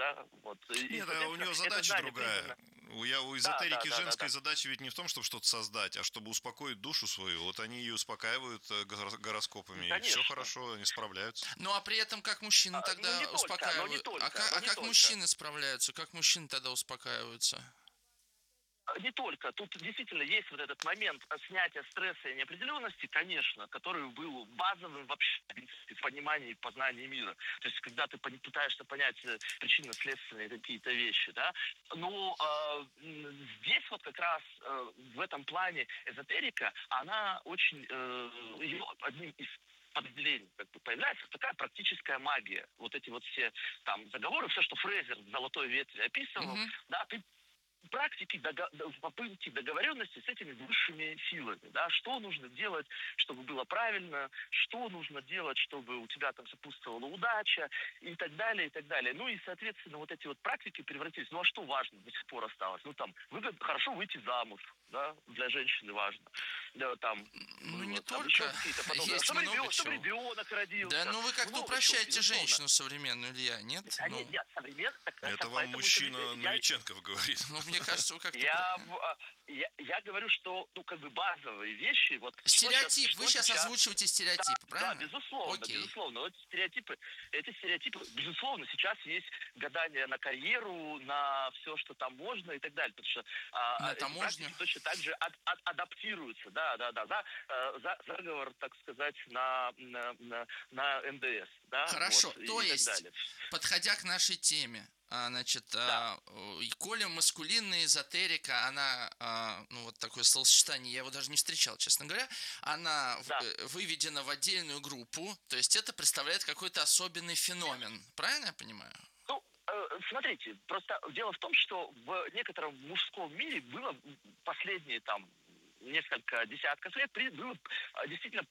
да, вот. И, Нет, а у соответственно, нее это задача знание другая. признано. У Да, да, эзотерики да, да, женской да. задача ведь не в том, чтобы что-то создать, а чтобы успокоить душу свою. Вот они ее успокаивают гороскопами, и все Конечно. хорошо, они справляются. Ну а при этом как мужчины Ну, не тогда только, но не успокаивают? только, но А не как только. мужчины справляются? Как мужчины тогда успокаиваются? Не только. Тут действительно есть вот этот момент снятия стресса и неопределенности, конечно, который был базовым вообще в принципе, в понимании и познании мира. То есть, когда ты пытаешься понять причинно-следственные какие-то вещи, да. Но здесь вот как раз в этом плане эзотерика, она очень, ее одним из подразделений как бы появляется такая практическая магия. Вот эти вот все там заговоры, все, что Фрейзер в «Золотой ветви» описывал, Мгм. да, ты практики, попытки договоренности с этими высшими силами, да, что нужно делать, чтобы было правильно, что нужно делать, чтобы у тебя там сопутствовала удача и так далее, и так далее. Ну и, соответственно, вот эти вот практики превратились, ну а что важно до сих пор осталось? Ну там, хорошо выйти замуж, да, для женщины важно. Да, там Ну не было, там еще только, какие-то подобные. есть Чтобы много чтобы чего. ребенок Да, родился. ну вы как-то Много чего, упрощаете безусловно. женщину современную, Илья, нет? Они, Ну, нет, современно, Это вам поэтому мужчина Новиченков говорит. ну мне кажется, вы как-то... я говорю, что, ну, как бы базовые вещи, вот Стереотип, вы что сейчас сейчас. озвучиваете Да, стереотипы, да, правильно? безусловно, Окей. безусловно. Вот эти стереотипы, безусловно, сейчас есть гадание на карьеру, на все, что там можно и так далее. Потому что На эти таможню? практики точно так же адаптируются, да, заговор, так сказать, на НДС, да, Хорошо, вот, то и так есть, далее. подходя к нашей теме, значит, Да. и коли маскулинная эзотерика, она, ну вот такое словосочетание, я его даже не встречал, честно говоря, она Да. выведена в отдельную группу, то есть это представляет какой-то особенный феномен, правильно я понимаю? Ну, смотрите, просто дело в том, что в некотором мужском мире было последние там несколько десятков лет было действительно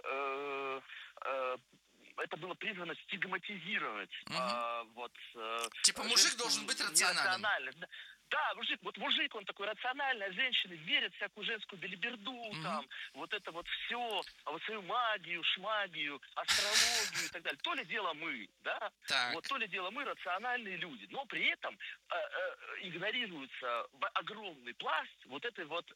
это было призвано стигматизировать Мгм. вот Типа мужик женскую должен быть рационален. нерациональность. Да, мужик, он такой рациональный, а женщины верят в всякую женскую белиберду, Мгм. там, вот это вот все, вот свою магию, шмагию, астрологию и так далее. То ли дело мы, да, вот Так. то ли дело мы рациональные люди, но при этом игнорируется огромный пласт вот этой вот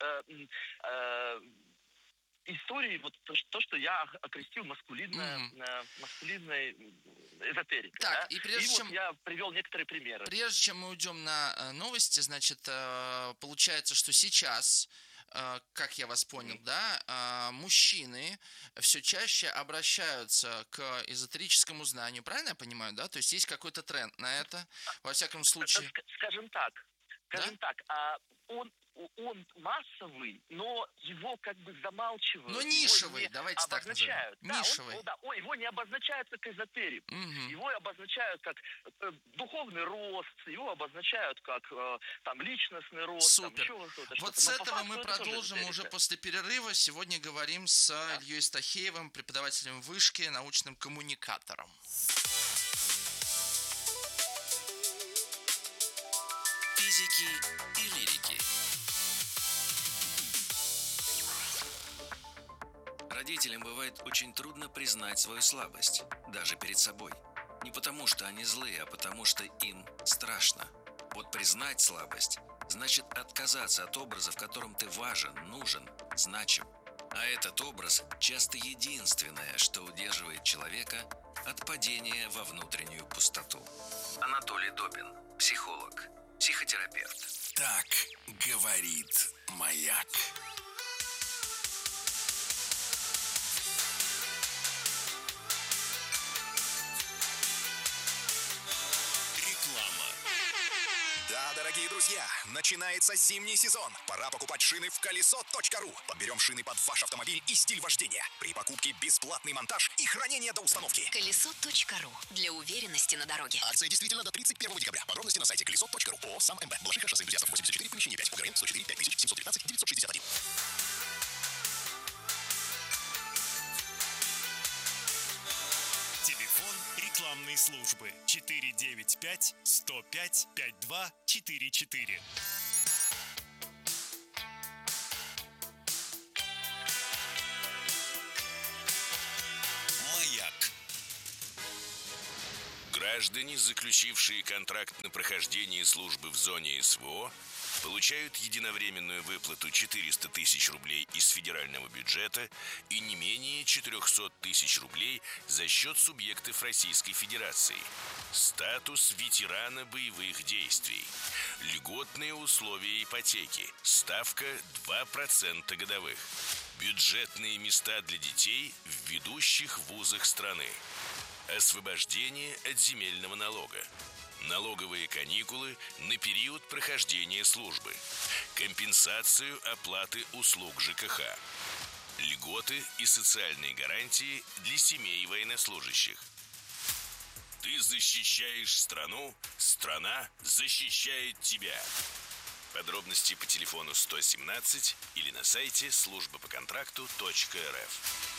истории, вот то, что я окрестил Мгм. маскулинной эзотерикой, Так, да, и и вот я привел некоторые примеры. прежде чем мы уйдем на новости, значит, получается, что сейчас, как я вас понял, да, мужчины все чаще обращаются к эзотерическому знанию, правильно я понимаю, да? То есть есть какой-то тренд на это, во всяком случае, Скажем так, да? он он массовый, но его как бы Но замалчивают, его нишевый, не давайте так назовем. обозначают. Да, Нишевый. его не обозначают как эзотерику. Мгм. Его обозначают как духовный рост, его обозначают как там личностный рост, там Супер. еще что-то, Вот что-то. с Но по этого факту мы это тоже продолжим уже эзотерика. после перерыва. Сегодня говорим с Да. Ильей Стахеевым, преподавателем вышки, научным коммуникатором. Физики и лирики. Родителям бывает очень трудно признать свою слабость, даже перед собой. Не потому, что они злые, а потому, что им страшно. Вот признать слабость значит отказаться от образа, в котором ты важен, нужен, значим. А этот образ часто единственное, что удерживает человека от падения во внутреннюю пустоту. Анатолий Добин, психолог, психотерапевт. Так говорит маяк. Реклама. Да, дорогие друзья, начинается зимний сезон. Пора покупать шины в колесо.ру. Подберем шины под ваш автомобиль и стиль вождения. При покупке бесплатный монтаж и хранение до установки. Колесо.ру. Для уверенности на дороге. Акция действительно до 31 декабря. Подробности на сайте колесо.ру. ООО «Сам МБ». Балашиха, шоссе энтузиастов, 84, помещение 5. УГРН 104 5719 961. Телефон рекламной службы 495 105 5244. Маяк. Граждане, заключившие контракт на прохождение службы в зоне СВО, получают единовременную выплату 400 тысяч рублей из федерального бюджета и не менее 400 тысяч рублей за счет субъектов Российской Федерации. Статус ветерана боевых действий. Льготные условия ипотеки. Ставка 2% годовых. Бюджетные места для детей в ведущих вузах страны. Освобождение от земельного налога. Налоговые каникулы на период прохождения службы. Компенсацию оплаты услуг ЖКХ. Льготы и социальные гарантии для семей военнослужащих. Ты защищаешь страну, страна защищает тебя. Подробности по телефону 117 или на сайте службапоконтракту.рф.